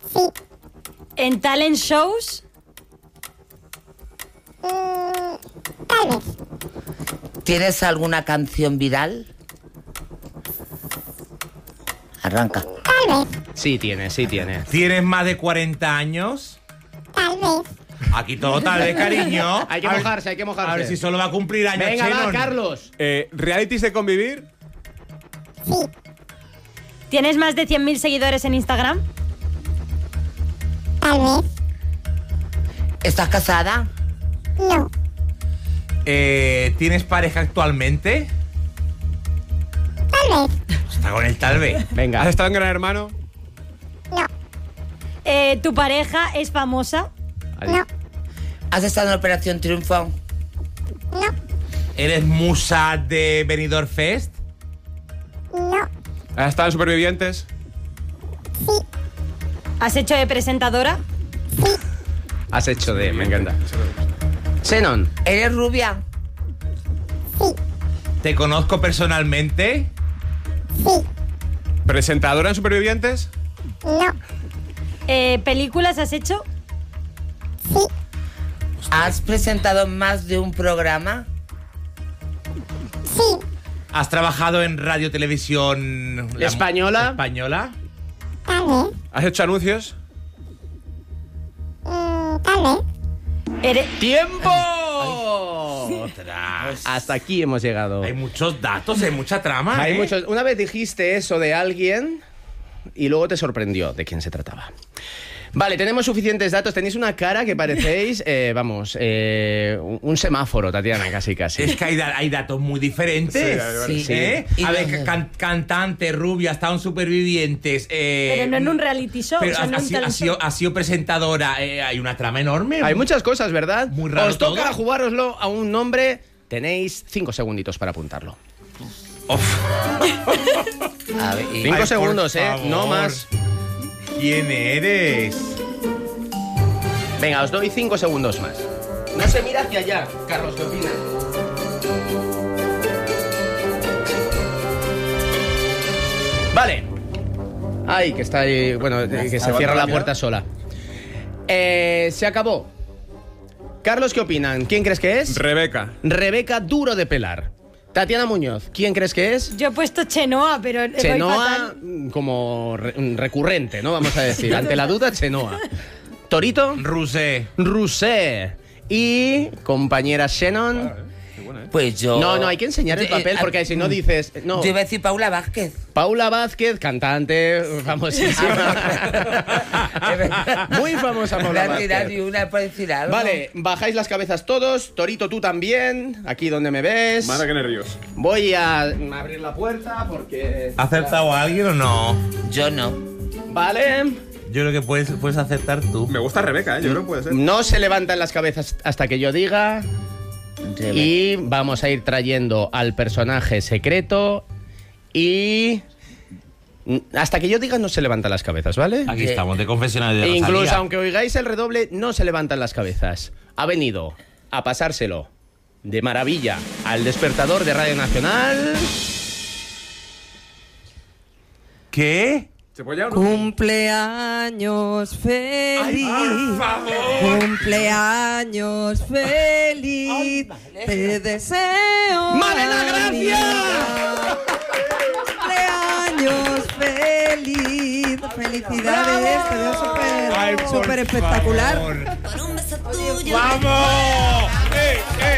Sí. ¿En talent shows? Tal vez. ¿Tienes alguna canción viral? Arranca. Tal vez. Sí tiene. ¿Tienes más de 40 años? Tal vez. Aquí todo tal vez, cariño. Hay que mojarse. A ver si solo va a cumplir años. Venga, va, Chenon. Carlos. ¿Realities de convivir? Sí. ¿Tienes más de 100.000 seguidores en Instagram? Tal vez. ¿Estás casada? No. ¿Tienes pareja actualmente? Tal vez. Está con el tal vez. Venga. ¿Has estado en Gran Hermano? No. ¿Tu pareja es famosa? No. ¿Has estado en Operación Triunfo? No. ¿Eres musa de Benidorm Fest? No. ¿Has estado en Supervivientes? Sí. ¿Has hecho de presentadora? Has hecho de... Me encanta. Xenon. ¿Eres rubia? Sí. ¿Te conozco personalmente? Sí. ¿Presentadora en Supervivientes? No. ¿Películas has hecho? Sí. ¿Has presentado más de un programa? Sí. ¿Has trabajado en radio televisión ¿Española? española? Tal vez. ¿Has hecho anuncios? Tal vez. ¡Tiempo! Ostras. Hasta aquí hemos llegado. Hay muchos datos, hay mucha trama. Hay ¿eh? muchos. Una vez dijiste eso de alguien y luego te sorprendió de quién se trataba. Vale, tenemos suficientes datos. Tenéis una cara que parecéis, un semáforo, Tatiana, casi. Es que hay datos muy diferentes. Sí. ¿Eh? Y A ver, los- cantante, rubia, estaban supervivientes. Pero no en un reality show. Pero o sea, no en un talent show. ha sido presentadora. Hay una trama enorme. Hay muchas cosas, ¿verdad? Muy raro Os toca todo. jugároslo a un nombre. Tenéis 5 segunditos para apuntarlo. A ver, 5 por segundos, favor. no más. ¿Quién eres? Venga, os doy 5 segundos más. No se mira hacia allá. Carlos, ¿qué opinas? Vale. Ay, que está ahí. Bueno, que se cierra la puerta sola. Se acabó. Carlos, ¿qué opinan? ¿Quién crees que es? Rebeca. Rebeca Duro de Pelar. Tatiana Muñoz, ¿quién crees que es? Yo he puesto Chenoa, pero voy Chenoa, fatal. como recurrente, ¿no? Vamos a decir. Ante la duda, Chenoa. Torito, Rusé. Rusé. Y compañera Shannon. pues yo... No, hay que enseñar el papel porque si no dices... No. Yo iba a decir Paula Vázquez. Paula Vázquez, cantante famosísima. Muy famosa Paula Voy a tirar Vázquez. ni una por decir algo. Vale, bajáis las cabezas todos. Torito, tú también. Aquí donde me ves. Madre que nervios. Voy a abrir la puerta porque... ¿Ha acertado a alguien o no? Yo no. Vale. Yo creo que puedes acertar tú. Me gusta Rebeca, ¿eh? Yo creo que puede ser. No se levantan las cabezas hasta que yo diga. Y vamos a ir trayendo al personaje secreto. Y hasta que yo diga no se levantan las cabezas, ¿vale? Aquí estamos, de confesionario de E incluso Rosalía. aunque oigáis el redoble, no se levantan las cabezas. Ha venido a pasárselo de maravilla al despertador de Radio Nacional. ¿Qué? ¿Se puede ya o no? Cumpleaños feliz. Cumpleaños feliz. Te deseo. ¡Malena, gracias! Cumpleaños feliz. Felicidades. Te veo Ay, por súper espectacular. favor. ¡Vamos!